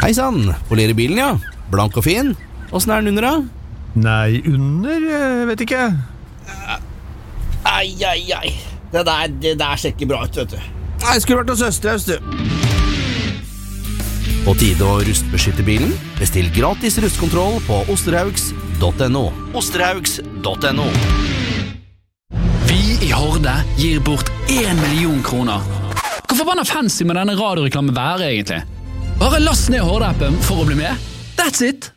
Hei sann, polerer bilen, ja. Blank og fin. Hvordan er den under, da? Nei, vet ikke. Ai. Det der ser ikke bra ut, vet du. Jeg skulle vært hos Østerhaus, du. På tide å rustbeskytte bilen. Bestill gratis rustkontroll på osterhaugs.no. Osterhaugs.no. Vi i Horde gir bort 1 million kroner. Hvor forbanna fancy med denne radioreklamen være, egentlig? Bare last ned Horde-appen for å bli med. That's it!